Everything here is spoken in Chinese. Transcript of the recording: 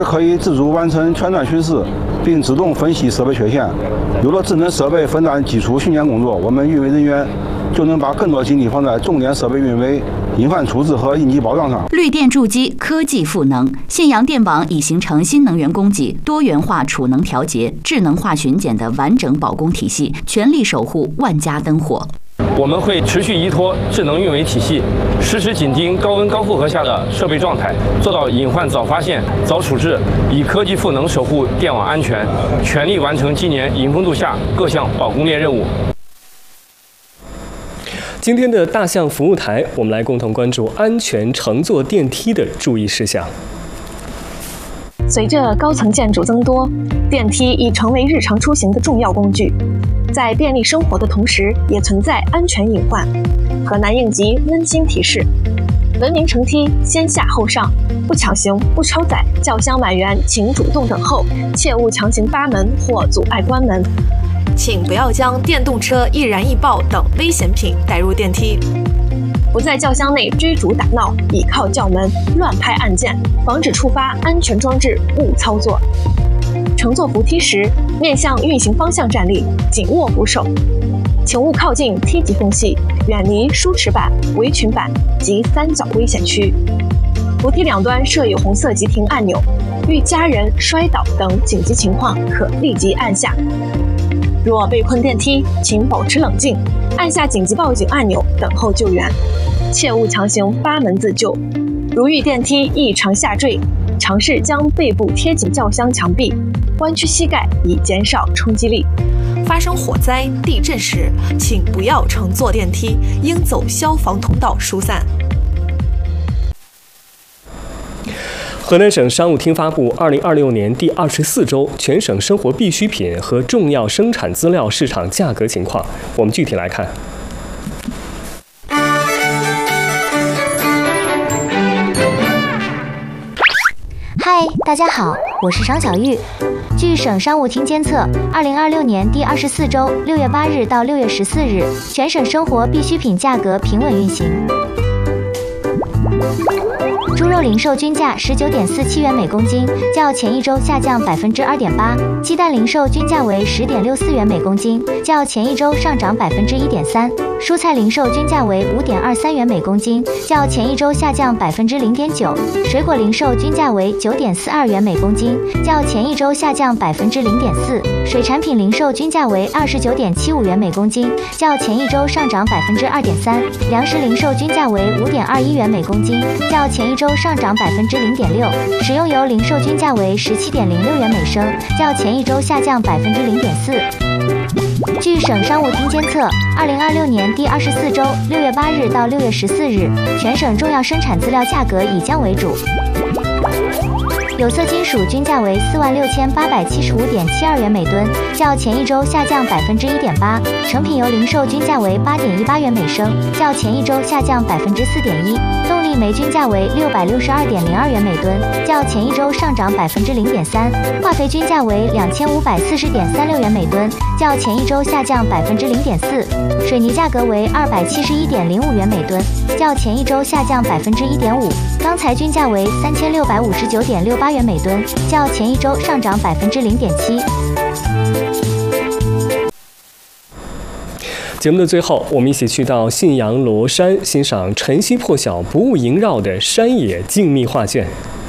可以自主完成全站巡视，并自动分析设备缺陷。有了智能设备分担基础训练工作，我们运维人员就能把更多精力放在重点设备运维、隐患处置和应急保障上。 绿电筑基，科技赋能。信阳电网已形成新能源供给、多元化储能调节、智能化巡检的完整保供体系，全力守护万家灯火。 我们会持续依托智能运维体系，实时紧盯高温高负荷下的设备状态，做到隐患早发现、早处置，以科技赋能守护电网安全，全力完成今年迎风度夏各项保供链任务。 今天的大象服务台，我们来共同关注安全乘坐电梯的注意事项。 随着高层建筑增多，电梯已成为日常出行的重要工具。在便利生活的同时，也存在安全隐患。河南应急温馨提示：文明乘梯，先下后上，不抢行，不超载。轿厢满员请主动等候，切勿强行扒门或阻碍关门。 请不要将电动车、易燃易爆等危险品带入电梯。 不在轿厢内追逐打闹，倚靠轿门乱拍按键，防止触发安全装置误操作。乘坐扶梯时，面向运行方向站立，紧握扶手，请勿靠近梯级缝隙，远离梳齿板、围裙板及三角危险区。扶梯两端设有红色急停按钮，遇家人摔倒等紧急情况可立即按下。若被困电梯，请保持冷静，按下紧急报警按钮等候救援，切勿强行扒门自救。如遇电梯异常下坠，尝试将背部贴紧轿厢墙壁，弯曲膝盖以减少冲击力。 发生火灾、地震时，请不要乘坐电梯，应走消防通道疏散。 河南省商务厅发布2026年第24周全省生活必需品和重要生产资料市场价格情况。我们具体来看。 嗨，大家好，我是商小玉。据省商务厅监测，2026年第24周6月8日到6月14日，全省生活必需品价格平稳运行。猪肉零售均价19.47元每公斤，较前一周下降2.8%；鸡蛋零售均价为10.64元每公斤，较前一周上涨1.3%；蔬菜零售均价为5.23元每公斤，较前一周下降0.9%；水果零售均价为9.42元每公斤，较前一周下降0.4%；水产品零售均价为29.75元每公斤，较前一周上涨2.3%；粮食零售均价为5.21元每公斤，较前一周上涨0.6%；食用油零售均价为17.06元每升，较前一周下降0.4%。据省商务厅监测，2026年第24周6月8日到6月14日，全省重要生产资料价格以降为主。有色金属均价为46875.72元每吨，较前一周下降1.8%；成品油零售均价为8.18元每升，较前一周下降4.1%；动力煤均价为662.02元每吨，较前一周上涨0.3%；化肥均价为2540.36元每吨，较前一周下降0.4%；水泥价格为271.05元每吨，较前一周下降1.5%；钢材均价为3659.68元每吨，较前一周上涨0.7%。 节目的最后，我们一起去到信阳罗山，欣赏晨曦破晓、不雾萦绕的山野静谧画卷。